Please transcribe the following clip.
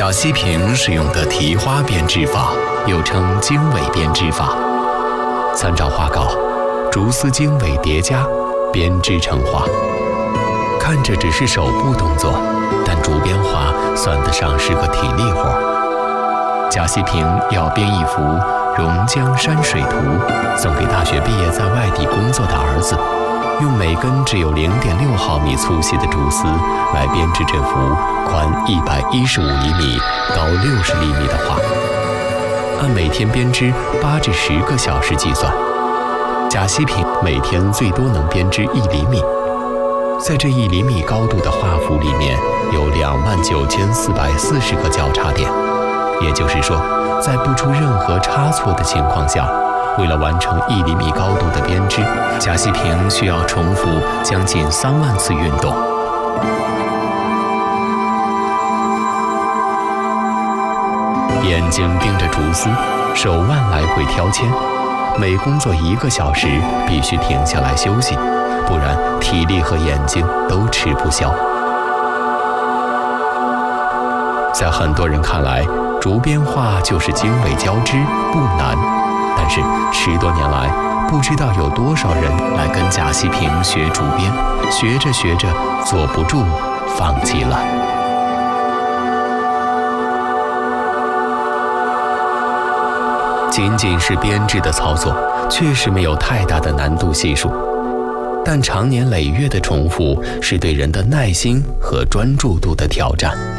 贾西平使用的提花编织法，又称经纬编织法。参照画稿，竹丝经纬叠加，编织成花。看着只是手部动作，但竹编花算得上是个体力活。贾西平要编一幅《榕江山水图》，送给大学毕业在外地工作的儿子，用每根只有0.6毫米粗细的竹丝来编织这幅宽115厘米、高60厘米的画。按每天编织8至10个小时计算，贾西平每天最多能编织1厘米。在这1厘米高度的画幅里面，有29440个交叉点，也就是说，在不出任何差错的情况下，为了完成1厘米高度的编织，贾西平需要重复将近3万次运动。眼睛盯着竹丝，手腕来回挑铅，每工作1个小时必须停下来休息，不然体力和眼睛都吃不消。在很多人看来，竹编画就是经纬交织，不难。但是10多年来，不知道有多少人来跟贾西平学竹编，学着学着坐不住，放弃了。仅仅是编织的操作，确实没有太大的难度系数，但长年累月的重复是对人的耐心和专注度的挑战。